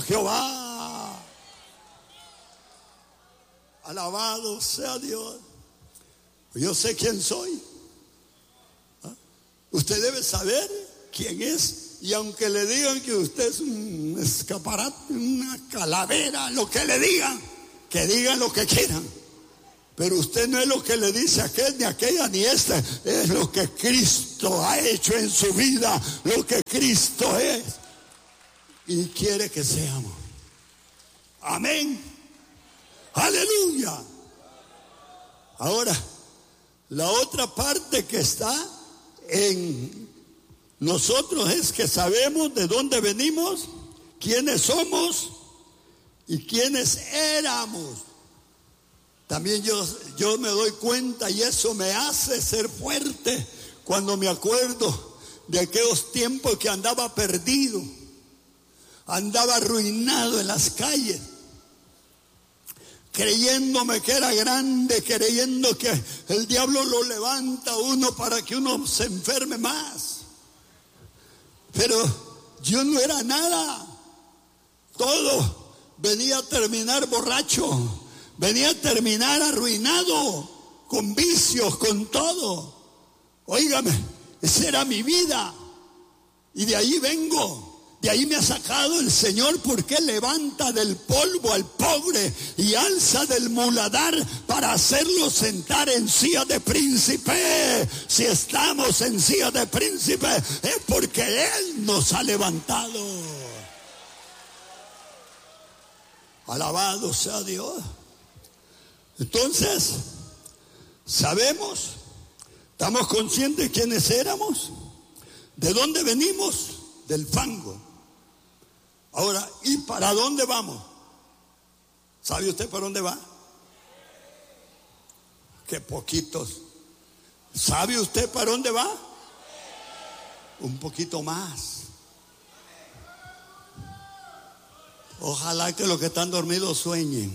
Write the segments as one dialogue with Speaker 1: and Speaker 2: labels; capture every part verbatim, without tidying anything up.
Speaker 1: Jehová. Alabado sea Dios. Yo sé quién soy. ¿Ah? Usted debe saber quién es. Y aunque le digan que usted es un escaparate, una calavera, lo que le digan, que digan lo que quieran. Pero usted no es lo que le dice aquel, ni aquella, ni este. Es lo que Cristo ha hecho en su vida, lo que Cristo es y quiere que seamos. Amén. Aleluya. Ahora, la otra parte que está en nosotros es que sabemos de dónde venimos, quiénes somos y quiénes éramos. También yo, yo me doy cuenta y eso me hace ser fuerte cuando me acuerdo de aquellos tiempos que andaba perdido, andaba arruinado en las calles, creyéndome que era grande, creyendo que el diablo lo levanta a uno para que uno se enferme más. Pero yo no era nada. Todo venía a terminar borracho, venía a terminar arruinado, con vicios, con todo. Óigame, esa era mi vida. Y de ahí vengo. De ahí me ha sacado el Señor, porque levanta del polvo al pobre y alza del muladar para hacerlo sentar en silla de príncipe. Si estamos en silla de príncipe es porque Él nos ha levantado. Alabado sea Dios. Entonces, sabemos, estamos conscientes de quiénes éramos, de dónde venimos, del fango. Ahora, ¿y para dónde vamos? ¿Sabe usted para dónde va? Qué poquitos. ¿Sabe usted para dónde va? Un poquito más. Ojalá que los que están dormidos sueñen.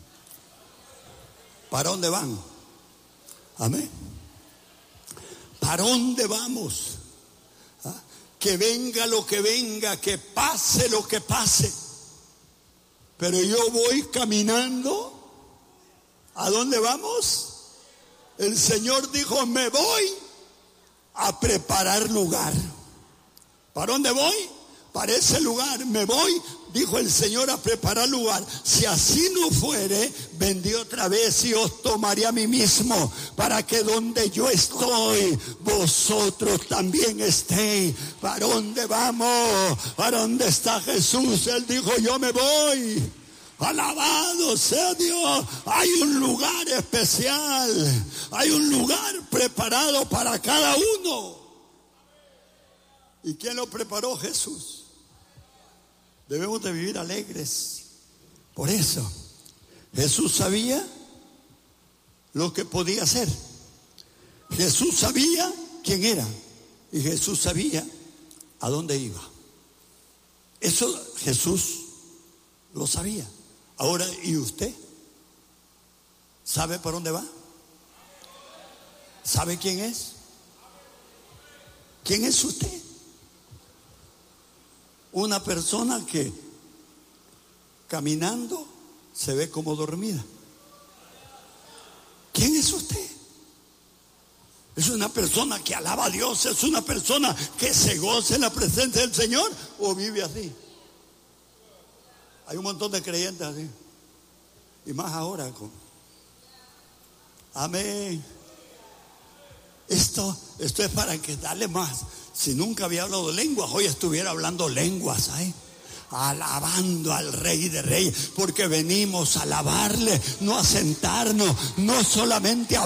Speaker 1: ¿Para dónde van? Amén. ¿Para dónde vamos? ¿Ah? Que venga lo que venga, que pase lo que pase. Pero yo voy caminando. ¿A dónde vamos? El Señor dijo, me voy a preparar lugar. ¿Para dónde voy? Para ese lugar me voy, dijo el Señor, a preparar lugar. Si así no fuere, vendré otra vez y os tomaré a mí mismo, para que donde yo estoy, vosotros también estéis. ¿Para dónde vamos? ¿Para dónde está Jesús? Él dijo, yo me voy. Alabado sea Dios. Hay un lugar especial, hay un lugar preparado para cada uno. ¿Y quién lo preparó? Jesús. Debemos de vivir alegres. Por eso Jesús sabía lo que podía hacer. Jesús sabía quién era y Jesús sabía a dónde iba. Eso Jesús lo sabía. Ahora, ¿y usted? ¿Sabe para dónde va? ¿Sabe quién es? ¿Quién es usted? Una persona que caminando se ve como dormida. ¿Quién es usted? ¿Es una persona que alaba a Dios? ¿Es una persona que se goza en la presencia del Señor? ¿O vive así? Hay un montón de creyentes así. Y más ahora con... Amén. Esto, esto es para que darle más. Si nunca había hablado lenguas, hoy estuviera hablando lenguas, ¿eh? Alabando al Rey de Reyes, porque venimos a alabarle, no a sentarnos, no solamente a